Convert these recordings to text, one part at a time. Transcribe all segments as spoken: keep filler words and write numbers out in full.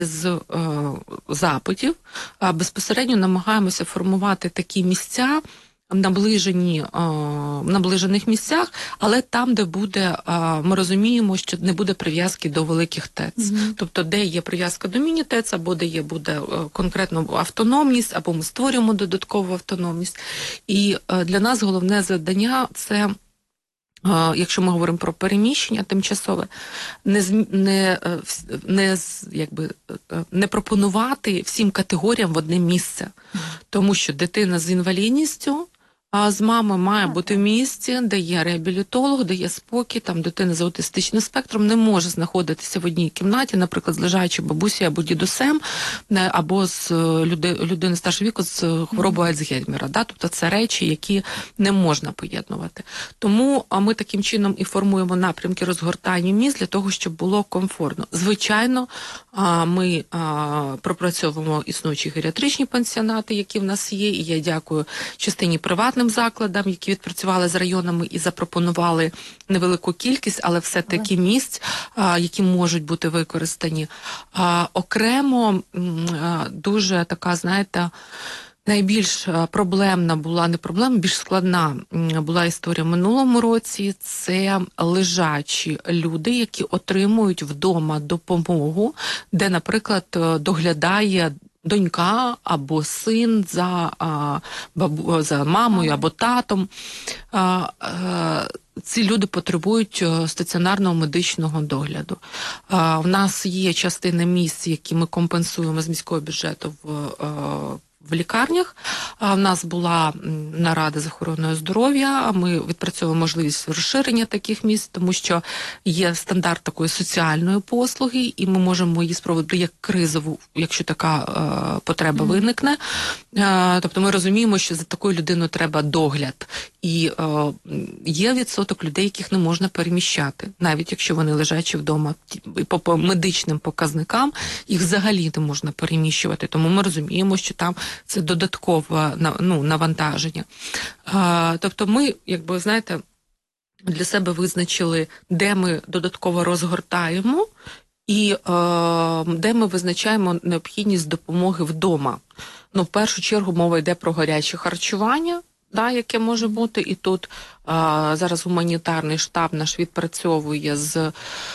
з е, запитів е, безпосередньо намагаємося формувати такі місця, наближені, е, наближених місцях, але там, де буде, е, ми розуміємо, що не буде прив'язки до великих ТЕЦ. Mm-hmm. Тобто, де є прив'язка до міні-ТЕЦ, або де є буде е, конкретно автономність, або ми створюємо додаткову автономність. І е, для нас головне завдання – це, якщо ми говоримо про переміщення тимчасове, не, не, не, якби, не пропонувати всім категоріям в одне місце. Тому що дитина з інвалідністю а з мамою має бути в місці, де є реабілітолог, де є спокій, там дитина з аутистичним спектром не може знаходитися в одній кімнаті, наприклад, з лежачою бабусею або дідусем, або з люди, людини старшого віку з хворобою Альцгеймера. Да? Тобто це речі, які не можна поєднувати. Тому ми таким чином і формуємо напрямки розгортання місць для того, щоб було комфортно. Звичайно, ми пропрацьовуємо існуючі геріатричні пансіонати, які в нас є, і я дякую частині приватних закладам, які відпрацювали з районами і запропонували невелику кількість, але все-таки місць, які можуть бути використані. Окремо дуже така, знаєте, найбільш проблемна була, не проблемна, більш складна була історія в минулому році. Це лежачі люди, які отримують вдома допомогу, де, наприклад, доглядає донька або син за, а, бабу, за мамою або татом. А, а, ці люди потребують стаціонарного медичного догляду. А, в нас є частина місць, які ми компенсуємо з міського бюджету в а, в лікарнях. У нас була нарада з охороною здоров'я, ми відпрацьовуємо можливість розширення таких місць, тому що є стандарт такої соціальної послуги, і ми можемо її спробувати як кризову, якщо така е, потреба mm-hmm. виникне. Е, тобто ми розуміємо, що за такою людиною треба догляд. І е, є відсоток людей, яких не можна переміщати, навіть якщо вони лежачі вдома. По, по медичним показникам їх взагалі не можна переміщувати, тому ми розуміємо, що там це додаткове, ну, навантаження. А, тобто ми, якби, знаєте, для себе визначили, де ми додатково розгортаємо і е, де ми визначаємо необхідність допомоги вдома. Ну, в першу чергу мова йде про гаряче харчування, да, яке може бути, і тут а, зараз гуманітарний штаб наш відпрацьовує з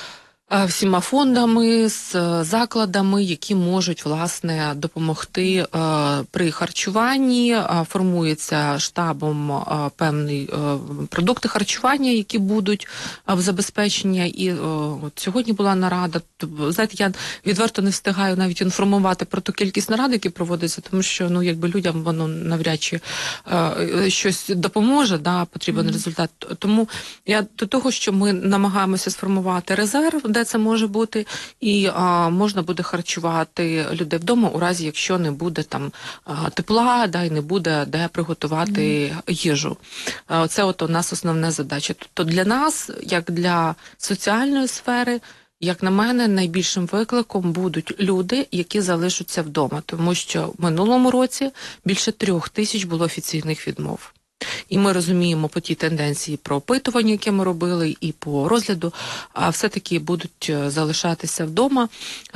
всіма фондами, з закладами, які можуть, власне, допомогти е, при харчуванні. Е, формується штабом е, певні е, продукти харчування, які будуть е, в забезпечення. І е, от сьогодні була нарада. Знаєте, я відверто не встигаю навіть інформувати про ту кількість нарад, які проводяться, тому що, ну, якби людям воно навряд чи е, щось допоможе, да, потрібен mm-hmm. результат. Тому я до того, що ми намагаємося сформувати резерв, де це може бути, і а, можна буде харчувати людей вдома у разі, якщо не буде там а, тепла, да, і не буде де приготувати mm. їжу. А, це от у нас основна задача. Тобто для нас, як для соціальної сфери, як на мене, найбільшим викликом будуть люди, які залишаться вдома, тому що в минулому році більше трьох тисяч було офіційних відмов. І ми розуміємо по тій тенденції про опитування, яке ми робили, і по розгляду, а все-таки будуть залишатися вдома.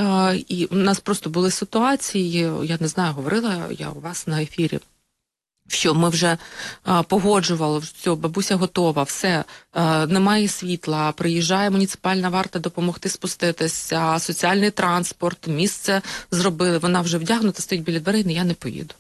І у нас просто були ситуації, я не знаю, говорила я у вас на ефірі, що ми вже а, погоджували, що бабуся готова, все, а, немає світла, приїжджає муніципальна варта допомогти спуститися, соціальний транспорт, місце зробили, вона вже вдягнута, стоїть біля дверей, я не поїду.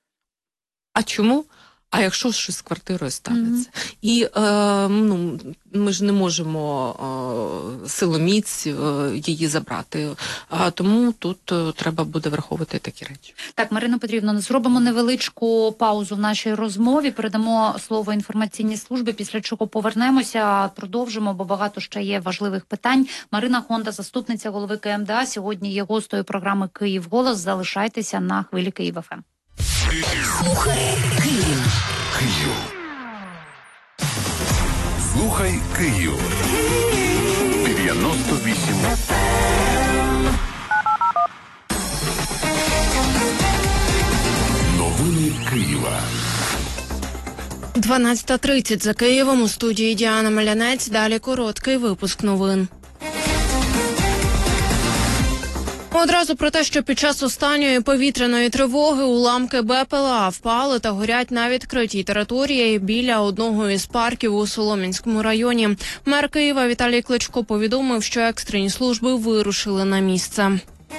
А чому? А якщо щось з квартирою станеться? Mm-hmm. І е, ну, ми ж не можемо е, силоміць е, її забрати. А тому тут е, треба буде враховувати такі речі. Так, Марина Петрівна, зробимо невеличку паузу в нашій розмові, передамо слово інформаційній службі, після чого повернемося, продовжимо, бо багато ще є важливих питань. Марина Хонда, заступниця голови КМДА, сьогодні є гостею програми «Київголос». Залишайтеся на хвилі Київ еф ем. Слухай Київ. Київ. Слухай Київ. дев'яносто вісім. Новини Києва. дванадцята тридцять за Києвом. У студії Діана Малянець. Далі короткий випуск новин. Одразу про те, що під час останньої повітряної тривоги уламки БПЛА впали та горять на відкритій території біля одного із парків у Солом'янському районі. Мер Києва Віталій Кличко повідомив, що екстрені служби вирушили на місце.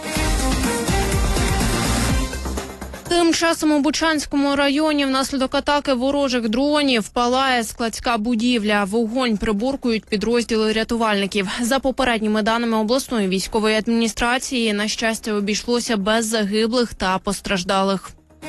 Тим часом у Бучанському районі внаслідок атаки ворожих дронів палає складська будівля. Вогонь приборкують підрозділи рятувальників. За попередніми даними обласної військової адміністрації, на щастя, обійшлося без загиблих та постраждалих.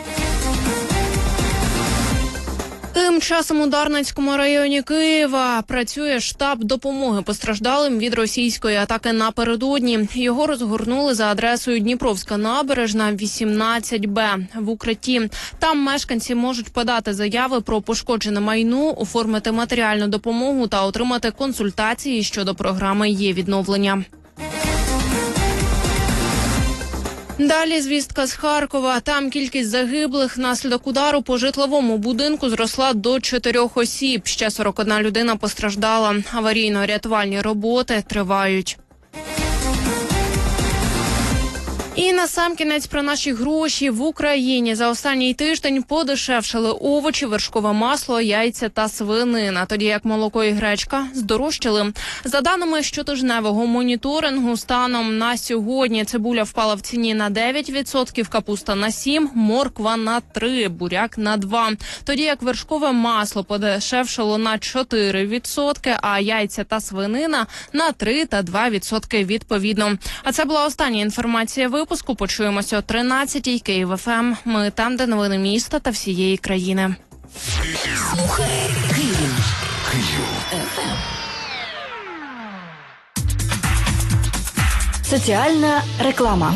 Тим часом у Дарницькому районі Києва працює штаб допомоги постраждалим від російської атаки напередодні. Його розгорнули за адресою Дніпровська набережна, вісімнадцять Б в укритті. Там мешканці можуть подати заяви про пошкоджене майно, оформити матеріальну допомогу та отримати консультації щодо програми «Є-відновлення». Далі звістка з Харкова. Там кількість загиблих внаслідок удару по житловому будинку зросла до чотирьох осіб. Ще сорок одна людина постраждала. Аварійно-рятувальні роботи тривають. І насамкінець про наші гроші. В Україні за останній тиждень подешевшили овочі, вершкове масло, яйця та свинина, тоді як молоко і гречка здорожчали. За даними щотижневого моніторингу, станом на сьогодні цибуля впала в ціні на дев'ять відсотків, капуста на сім відсотків, морква на три відсотки, буряк на два відсотки. Тоді як вершкове масло подешевшало на чотири відсотки, а яйця та свинина на три та два відсотки відповідно. А це була остання інформація випуску. Почуємося о тринадцятій. Київ еф ем. Ми там, де новини міста та всієї країни. Слухай Київ. Київ. Соціальна реклама.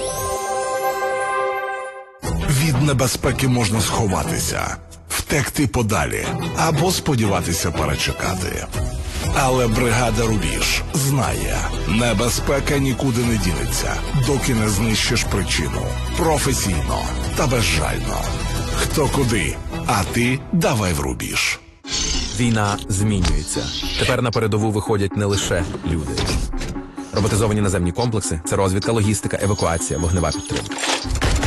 Від небезпеки можна сховатися, втекти подалі або сподіватися перечекати. Але бригада «Рубіж» знає, небезпека нікуди не дінеться, доки не знищиш причину. Професійно та безжально. Хто куди, а ти давай в рубіж. Війна змінюється. Тепер на передову виходять не лише люди. Роботизовані наземні комплекси – це розвідка, логістика, евакуація, вогнева підтримка.